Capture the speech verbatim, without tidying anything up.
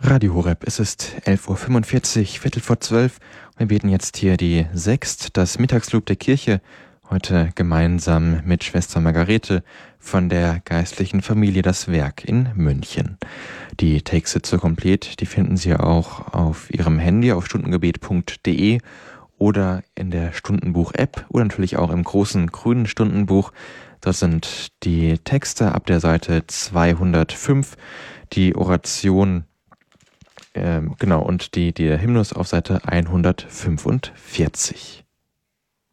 Radio Horeb, es ist elf Uhr fünfundvierzig, Viertel vor zwölf. Wir beten jetzt hier die Sext, das Mittagslob der Kirche, heute gemeinsam mit Schwester Margarete von der geistlichen Familie Das Werk in München. Die Texte zur Komplet, die finden Sie auch auf Ihrem Handy auf stundengebet punkt de oder in der Stundenbuch-App oder natürlich auch im großen grünen Stundenbuch. Das sind die Texte ab der Seite zweihundertfünf, die Oration Ähm, genau, und die, der Hymnus auf Seite hundertfünfundvierzig.